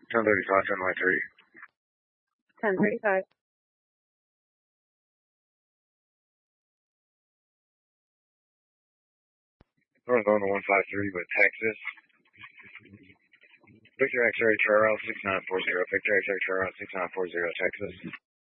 1035, 10 10:35. Arizona 153 with Texas. Victor X-ray Charles 6940. Victor X-ray Charles 6940, Texas.